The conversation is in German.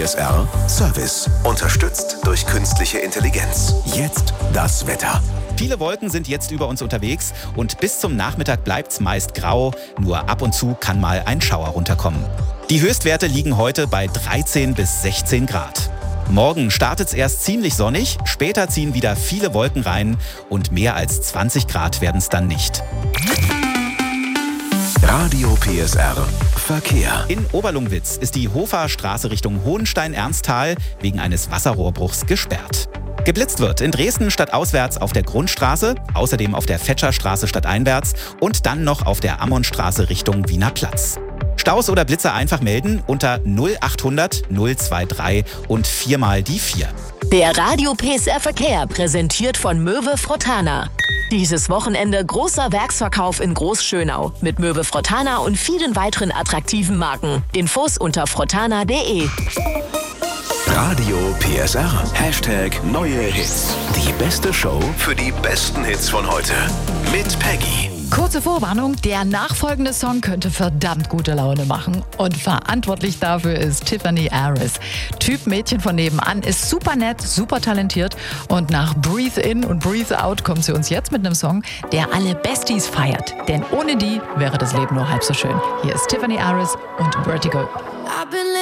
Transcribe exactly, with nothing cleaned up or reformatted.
S R Service. Unterstützt durch künstliche Intelligenz. Jetzt das Wetter. Viele Wolken sind jetzt über uns unterwegs und bis zum Nachmittag bleibt's meist grau. Nur ab und zu kann mal ein Schauer runterkommen. Die Höchstwerte liegen heute bei dreizehn bis sechzehn Grad. Morgen startet's erst ziemlich sonnig, später ziehen wieder viele Wolken rein und mehr als zwanzig Grad werden's dann nicht. Radio P S R Verkehr. In Oberlungwitz ist die Hofer Straße Richtung Hohenstein-Ernsthal wegen eines Wasserrohrbruchs gesperrt. Geblitzt wird in Dresden stadtauswärts auf der Grundstraße, außerdem auf der Fetscherstraße stadteinwärts und dann noch auf der Ammonstraße Richtung Wiener Platz. Staus oder Blitzer einfach melden unter null achthundert null dreiundzwanzig und viermal die vier. Der Radio P S R Verkehr präsentiert von Möwe Frotana. Dieses Wochenende großer Werksverkauf in Großschönau mit Möwe Frotana und vielen weiteren attraktiven Marken. Infos unter frotana punkt de. Radio P S R. Hashtag neue Hits. Die beste Show für die besten Hits von heute. Mit Peggy. Kurze Vorwarnung, der nachfolgende Song könnte verdammt gute Laune machen. Und verantwortlich dafür ist Tiffany Harris. Typ Mädchen von nebenan, ist super nett, super talentiert. Und nach Breathe In und Breathe Out kommt sie uns jetzt mit einem Song, der alle Besties feiert. Denn ohne die wäre das Leben nur halb so schön. Hier ist Tiffany Harris und Vertigo.